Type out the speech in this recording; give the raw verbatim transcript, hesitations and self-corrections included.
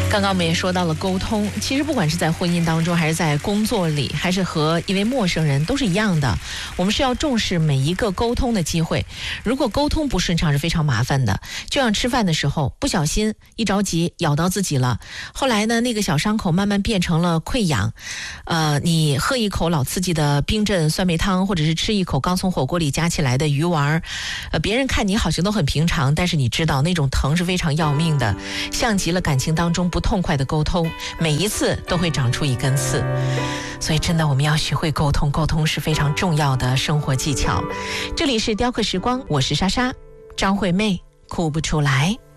刚刚我们也说到了沟通，其实不管是在婚姻当中，还是在工作里，还是和一位陌生人，都是一样的。我们是要重视每一个沟通的机会。如果沟通不顺畅是非常麻烦的，就像吃饭的时候不小心一着急咬到自己了，后来呢那个小伤口慢慢变成了溃疡。呃，你喝一口老刺激的冰镇酸梅汤，或者是吃一口刚从火锅里夹起来的鱼丸，呃，别人看你好像都很平常，但是你知道那种疼是非常要命的，像极了感情当中不痛快的沟通，每一次都会长出一根刺。所以真的我们要学会沟通，沟通是非常重要的生活技巧。这里是雕刻时光，我是莎莎，张惠妹，哭不出来。